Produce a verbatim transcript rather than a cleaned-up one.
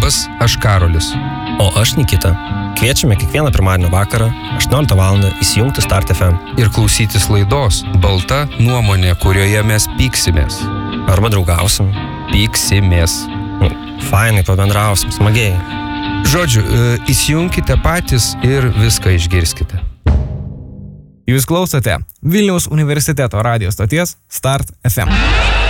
Labas, aš Karolis. O aš Nikita. Kviečiame kiekvieną pirmadienio vakarą aštuonioliktą valandą įsijungti Start F M. Ir klausytis laidos Balta nuomonė, kurioje mes pyksimės. Arba draugausim. Pyksimės. Fainai, pabendrausim, smagiai. Žodžiu, įsijunkite patys ir viską išgirskite. Jūs klausote Vilniaus universiteto radijo stoties Start F M.